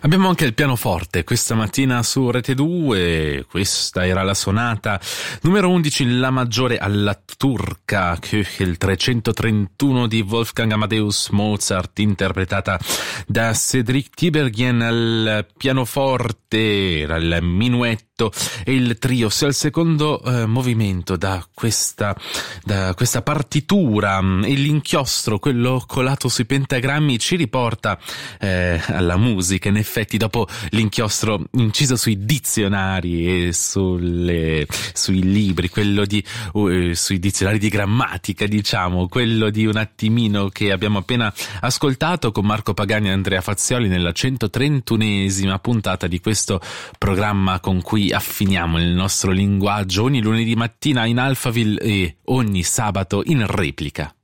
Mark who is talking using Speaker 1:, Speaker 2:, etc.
Speaker 1: Abbiamo anche il pianoforte questa mattina su Rete 2, questa era la sonata numero 11 in La maggiore alla turca, Köchel 331 di Wolfgang Amadeus Mozart, interpretata da Cédric Tiberghien al pianoforte, era il minuetto e il trio. Sia il secondo movimento da questa partitura, e l'inchiostro, quello colato sui pentagrammi, ci riporta alla musica. In effetti, dopo l'inchiostro inciso sui dizionari e sui libri, quello sui dizionari di grammatica, diciamo, quello di un attimino che abbiamo appena ascoltato con Marco Pagani e Andrea Fazioli nella 131esima puntata di questo programma con cui affiniamo il nostro linguaggio ogni lunedì mattina in Alphaville e ogni sabato in replica.